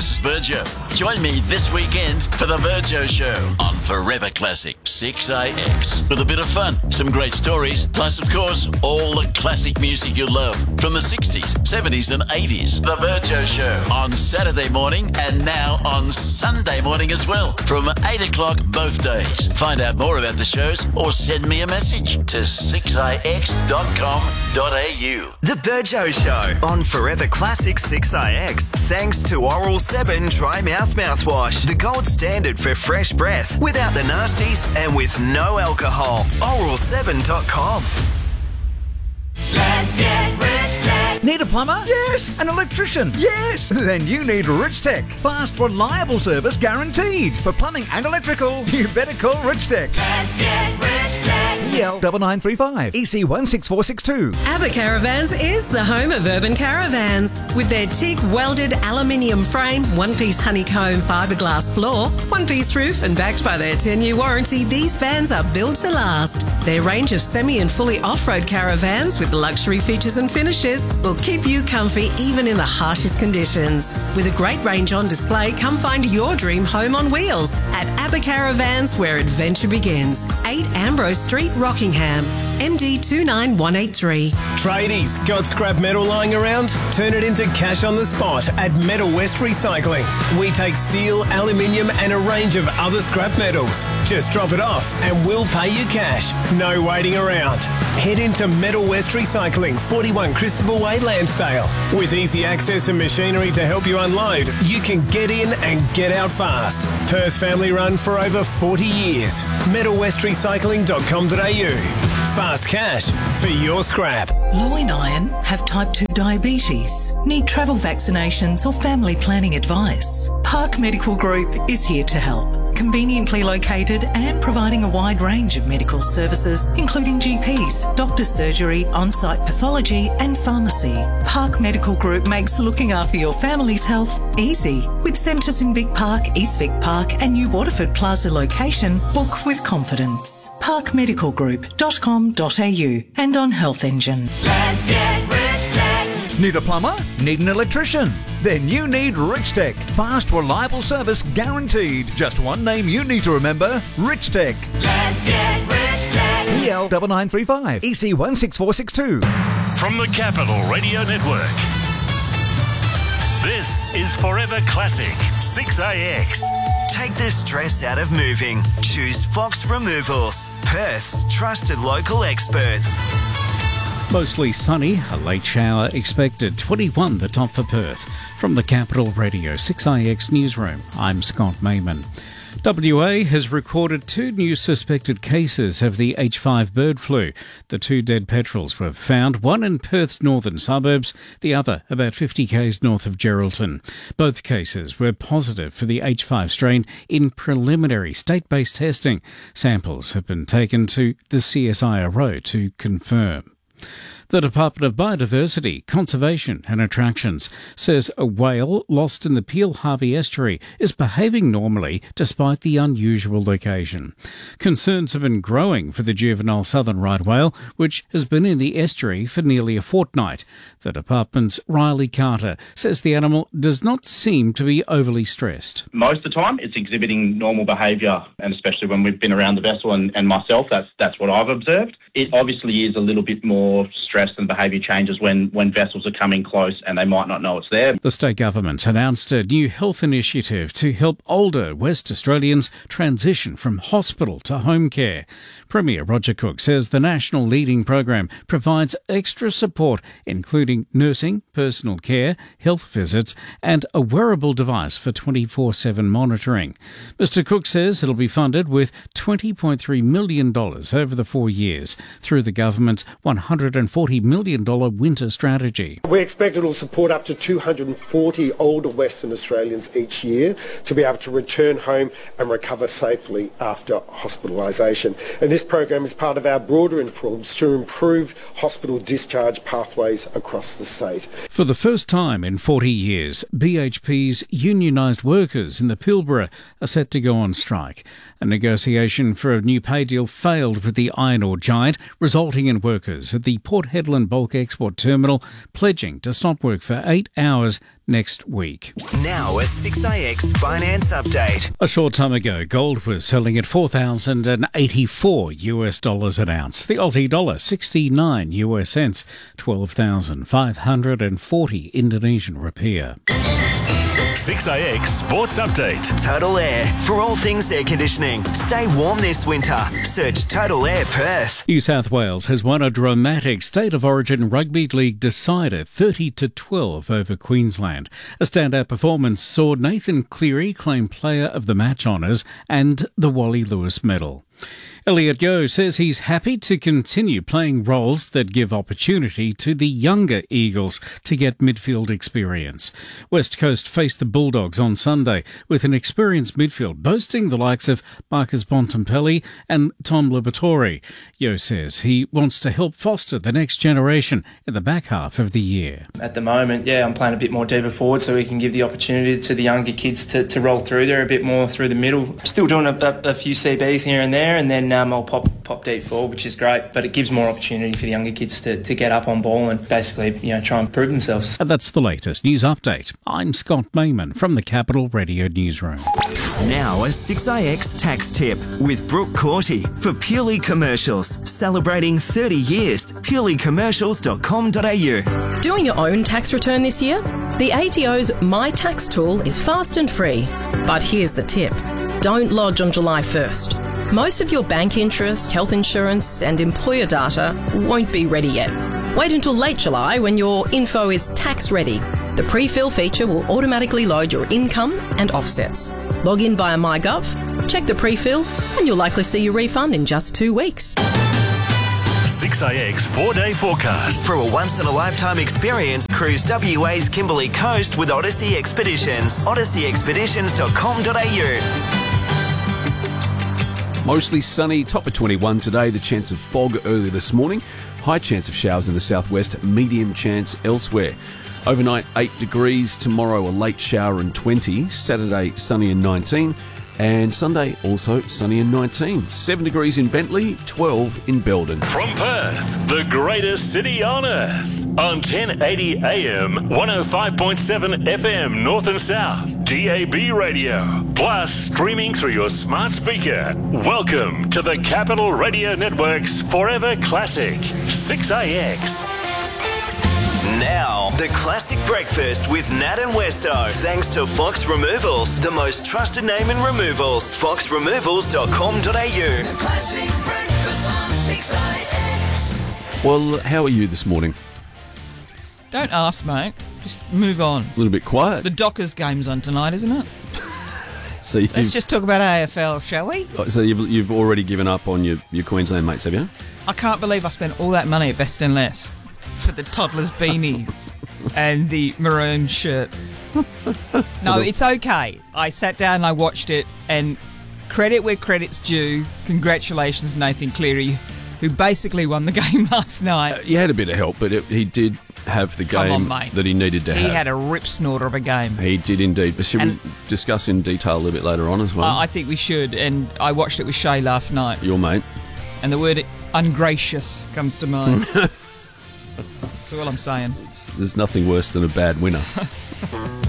this is Virgio. Join me this weekend for the Virgio Show on Forever Classic 6AX. With a bit of fun, some great stories, plus, of course, all the classic music you love from the 60s, 70s and 80s. The Virgio Show on Saturday morning and now on Sunday morning as well from 8 o'clock both days. Find out more about the shows or send me a message to 6ix.com.au. The Virgio Show on Forever Classic 6ix. Thanks to Oral 7 Dry Mouth Mouthwash, the gold standard for fresh breath, without the nasties and with no alcohol. Oral7.com. Let's get Rich Tech. Need a plumber? Yes. An electrician? Yes. Then you need Rich Tech. Fast, reliable service guaranteed. For plumbing and electrical, you better call Rich Tech. Let's get Rich Tech. EL 9935 EC 16462. ABBA Caravans is the home of urban caravans. With their teak welded aluminium frame, one-piece honeycomb fiberglass floor, one-piece roof, and backed by their 10-year warranty, these vans are built to last. Their range of semi and fully off-road caravans with luxury features and finishes will keep you comfy even in the harshest conditions. With a great range on display, come find your dream home on wheels at ABBA Caravans, where adventure begins. 8 Ambrose Street, Rockingham, MD 29183. Tradies, got scrap metal lying around? Turn it into cash on the spot at Metal West Recycling. We take steel, aluminium and a range of other scrap metals. Just drop it off and we'll pay you cash. No waiting around. Head into Metal West Recycling, 41 Christopher Way, Lansdale. With easy access and machinery to help you unload, you can get in and get out fast. Perth family run for over 40 years. metalwestrecycling.com.au. Fast cash for your scrap. Low in iron, have type 2 diabetes, need travel vaccinations or family planning advice. Park Medical Group is here to help. Conveniently located and providing a wide range of medical services, including GPs, doctor's surgery, on-site pathology and pharmacy. Park Medical Group makes looking after your family's health easy. With centres in Vic Park, East Vic Park and New Waterford Plaza location, book with confidence. parkmedicalgroup.com.au and on Health Engine. Let's get Rich Tech. Need a plumber? Need an electrician? Then you need Rich Tech. Fast, reliable service guaranteed. Just one name you need to remember: Rich Tech. Let's get Rich Tech. EL 9935 EC 16462. From the Capital Radio Network, this is Forever Classic 6AX. Take the stress out of moving. Choose Fox Removals, Perth's trusted local experts. Mostly sunny, a late shower expected. 21 the top for Perth. From the Capital Radio 6IX Newsroom, I'm Scott Mayman. WA has recorded 2 new suspected cases of the H5 bird flu. The 2 dead petrels were found, one in Perth's northern suburbs, the other about 50 k's north of Geraldton. Both cases were positive for the H5 strain in preliminary state-based testing. Samples have been taken to the CSIRO to confirm. The Department of Biodiversity, Conservation and Attractions says a whale lost in the Peel Harvey estuary is behaving normally despite the unusual location. Concerns have been growing for the juvenile southern right whale, which has been in the estuary for nearly a fortnight. The department's Riley Carter says the animal does not seem to be overly stressed. Most of the time it's exhibiting normal behaviour, and especially when we've been around the vessel and myself, that's what I've observed. It obviously is a little bit more stressed and behaviour changes when vessels are coming close and they might not know it's there. The state government announced a new health initiative to help older West Australians transition from hospital to home care. Premier Roger Cook says the national leading program provides extra support, including nursing, personal care, health visits and a wearable device for 24/7 monitoring. Mr Cook says it'll be funded with $20.3 million over the 4 years through the government's $140 million winter strategy. We expect it will support up to 240 older Western Australians each year to be able to return home and recover safely after hospitalisation. And this program is part of our broader reforms to improve hospital discharge pathways across the state. For the first time in 40 years, BHP's unionised workers in the Pilbara are set to go on strike. A negotiation for a new pay deal failed with the iron ore giant, resulting in workers at the Port Hedland Bulk Export Terminal, pledging to stop work for 8 hours next week. Now a 6IX finance update. A short time ago, gold was selling at $4,084 an ounce. The Aussie dollar, 69 US cents, 12,540 Indonesian rupiah. 6IX Sports Update. Total Air. For all things air conditioning, stay warm this winter. Search Total Air Perth. New South Wales has won a dramatic State of Origin Rugby League decider 30-12 over Queensland. A standout performance saw Nathan Cleary claim Player of the Match honours and the Wally Lewis Medal. Elliot Yeo says he's happy to continue playing roles that give opportunity to the younger Eagles to get midfield experience. West Coast faced the Bulldogs on Sunday with an experienced midfield boasting the likes of Marcus Bontempelli and Tom Liberatore. Yeo says he wants to help foster the next generation in the back half of the year. At the moment, I'm playing a bit more deeper forward so we can give the opportunity to the younger kids to roll through there a bit more through the middle. Still doing a few CBs here and there, and then I'll pop deep forward, which is great, but it gives more opportunity for the younger kids to get up on ball and basically try and prove themselves. And that's the latest news update. I'm Scott Mayman from the Capital Radio Newsroom. Now a 6IX tax tip with Brooke Corty for Purely Commercials. Celebrating 30 years. purelycommercials.com.au. Doing your own tax return this year? The ATO's My Tax tool is fast and free. But here's the tip. Don't lodge on July 1st. Most of your bank interest, health insurance and employer data won't be ready yet. Wait until late July when your info is tax ready. The pre-fill feature will automatically load your income and offsets. Log in via MyGov, check the pre-fill and you'll likely see your refund in just 2 weeks. 6IX 4-day forecast. For a once-in-a-lifetime experience, cruise WA's Kimberley Coast with Odyssey Expeditions. odysseyexpeditions.com.au. Mostly sunny, top of 21 today, the chance of fog early this morning, high chance of showers in the southwest, medium chance elsewhere. Overnight 8 degrees, tomorrow a late shower and 20, Saturday sunny and 19, and Sunday also sunny and 19. 7 degrees in Bentley, 12 in Belden. From Perth, the greatest city on earth, on 1080 AM, 105.7 FM North and South, DAB radio, plus streaming through your smart speaker. Welcome to the Capital Radio Network's Forever Classic, 6IX. Now, the classic breakfast with Nat and Westo. Thanks to Fox Removals, the most trusted name in removals. foxremovals.com.au. The classic breakfast on 6IX. Well, how are you this morning? Don't ask, mate. Just move on. A little bit quiet. The Dockers game's on tonight, isn't it? So Let's just talk about AFL, shall we? So you've already given up on your Queensland mates, have you? I can't believe I spent all that money at Best and Less for the toddler's beanie and the maroon shirt. No, it's okay. I sat down and I watched it, and credit where credit's due. Congratulations, Nathan Cleary, who basically won the game last night. He had a bit of help, but he did have the game that he needed to have. He had a rip snorter of a game. He did indeed. But should we discuss in detail a little bit later on as well? I think we should, and I watched it with Shay last night. Your mate. And the word ungracious comes to mind. That's all I'm saying. There's nothing worse than a bad winner.